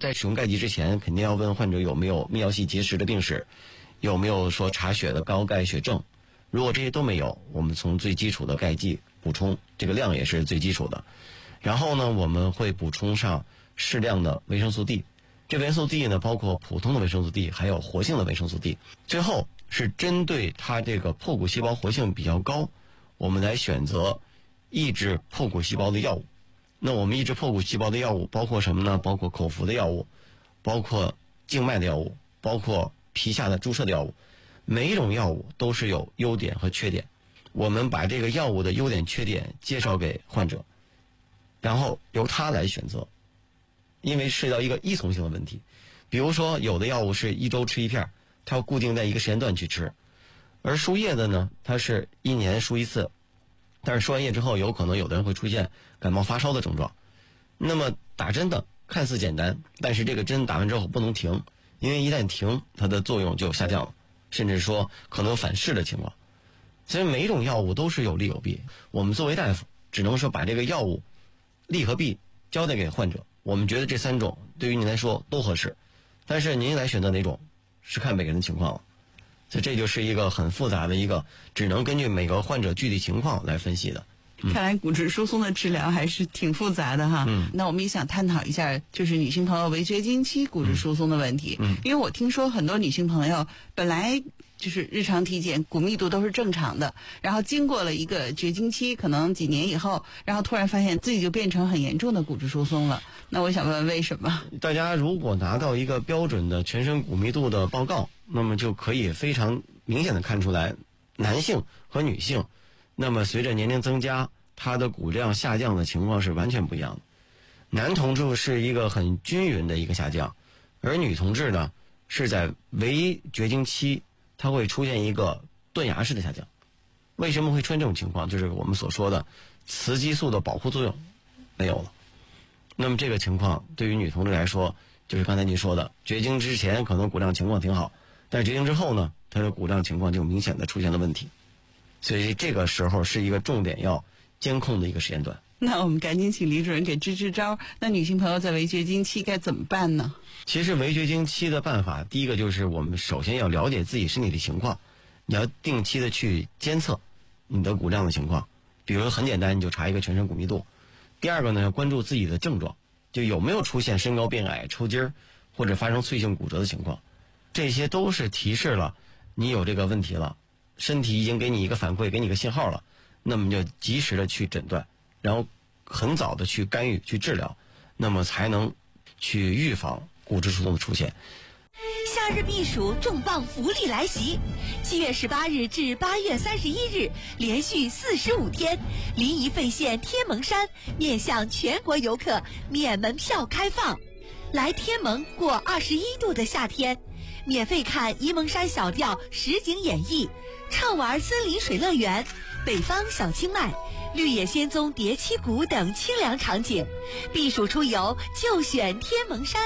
在使用钙剂之前，肯定要问患者有没有泌尿系结石的病史，有没有说查血的高钙血症。如果这些都没有，我们从最基础的钙剂补充，这个量也是最基础的。然后呢，我们会补充上适量的维生素 D。这维生素 D 呢，包括普通的维生素 D， 还有活性的维生素 D。最后是针对它这个破骨细胞活性比较高，我们来选择抑制破骨细胞的药物。那我们抑制破骨细胞的药物包括什么呢？包括口服的药物，包括静脉的药物，包括皮下的注射的药物。每一种药物都是有优点和缺点，我们把这个药物的优点缺点介绍给患者，然后由他来选择。因为涉及到一个依从性的问题，比如说有的药物是1周吃1片，它要固定在一个时间段去吃，而输液的呢，它是1年输1次，但是输完液之后，有可能有的人会出现感冒发烧的症状。那么打针的看似简单，但是这个针打完之后不能停，因为一旦停，它的作用就下降了，甚至说可能有反噬的情况。所以每一种药物都是有利有弊，我们作为大夫只能说把这个药物利和弊交代给患者。我们觉得这3种对于您来说都合适，但是您来选择哪种是看每个人的情况了。所以这就是一个很复杂的一个，只能根据每个患者具体情况来分析的。 看来骨质疏松的治疗还是挺复杂的哈。那我们也想探讨一下，就是女性朋友围绝经期骨质疏松的问题。因为我听说很多女性朋友本来就是日常体检骨密度都是正常的，然后经过了一个绝经期，可能几年以后，然后突然发现自己就变成很严重的骨质疏松了。那我想问问为什么？ 大家如果拿到一个标准的全身骨密度的报告，那么就可以非常明显的看出来，男性和女性，那么随着年龄增加，他的骨量下降的情况是完全不一样的。男同志是一个很均匀的一个下降，而女同志呢是在围绝经期，它会出现一个断崖式的下降。为什么会出现这种情况？就是我们所说的雌激素的保护作用没有了。那么这个情况对于女同志来说，就是刚才您说的，绝经之前可能骨量情况挺好，但是绝经之后呢，她的骨量情况就明显的出现了问题。所以这个时候是一个重点要监控的一个时间段。 那我们赶紧请李主任给支招。那女性朋友在围绝经期该怎么办呢？ 其实围绝经期的办法，第一个就是我们首先要了解自己身体的情况，你要定期的去监测你的骨量的情况，比如很简单，你就查一个全身骨密度。第二个呢，要关注自己的症状，就有没有出现身高变矮、抽筋儿或者发生脆性骨折的情况，这些都是提示了你有这个问题了，身体已经给你一个反馈，给你一个信号了，那么就及时的去诊断，然后很早的去干预、去治疗，那么才能去预防骨质疏松的出现。 夏日避暑重磅福利来袭！7月18日至8月31日，连续45天，临沂费县天门山面向全国游客免门票开放。来天门过21度的夏天，免费看沂蒙山小调实景演绎，畅玩森林水乐园、北方小清迈、绿野仙踪叠七谷等清凉场景。避暑出游就选天门山。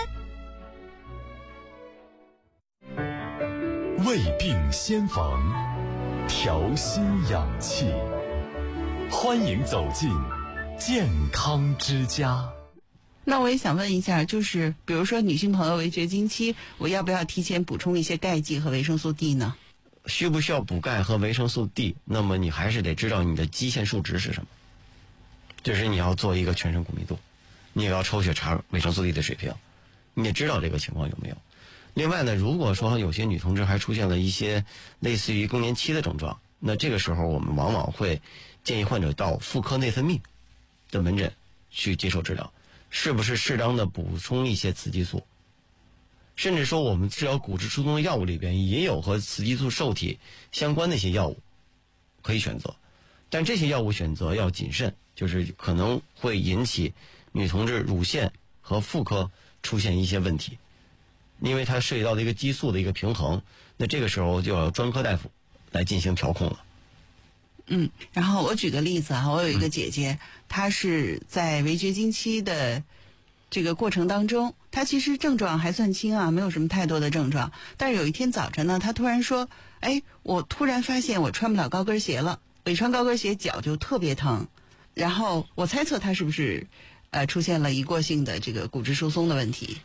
胃病先防，调心养气，欢迎走进健康之家。 那我也想问一下，就是比如说女性朋友围绝经期，我要不要提前补充一些钙剂和维生素 D 呢？ 需不需要补钙和维生素 D？ 那么你还是得知道你的基线数值是什么，就是你要做一个全身骨密度，你也要抽血查维生素 D 的水平，你也知道这个情况有没有。另外呢，如果说有些女同志还出现了一些类似于更年期的症状，那这个时候我们往往会建议患者到妇科内分泌的门诊去接受治疗，是不是适当的补充一些雌激素，甚至说我们治疗骨质疏松的药物里边也有和雌激素受体相关的一些药物可以选择，但这些药物选择要谨慎，就是可能会引起女同志乳腺和妇科出现一些问题，因为它涉及到的一个激素的一个平衡，那这个时候就要专科大夫来进行调控了。 然后我举个例子啊，我有一个姐姐，她是在围绝经期的这个过程当中，她其实症状还算轻啊，没有什么太多的症状，但是有一天早晨呢，她突然说，我突然发现我穿不了高跟鞋了，我一穿高跟鞋脚就特别疼，然后我猜测她是不是出现了一过性的这个骨质疏松的问题。